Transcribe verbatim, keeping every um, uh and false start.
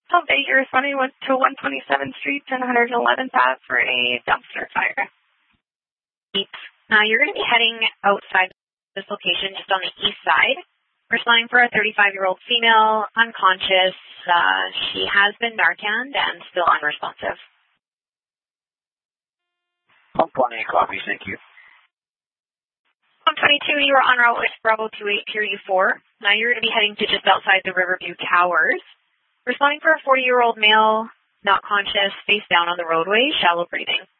Someday you're responding with to one twenty-seventh Street and one eleventh Ave for a dumpster fire. Uh, you're going to be heading outside this location just on the east side. Responding for a thirty-five-year-old female, unconscious. Uh, she has been Narcaned and still unresponsive. one twenty, copy, thank you. one twenty-two, you are en route with Bravo two eight, Pier U four. Now you're going to be heading to just outside the Riverview Towers. Responding for a forty-year-old male, not conscious, face down on the roadway, shallow breathing.